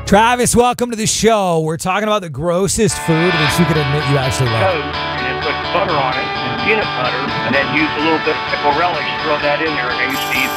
Travis, welcome to the show. We're talking about the grossest food that you could admit you actually love. Toast, and then put butter on it and peanut butter, and then use a little bit of pickle relish, throw that in there, and I used to eat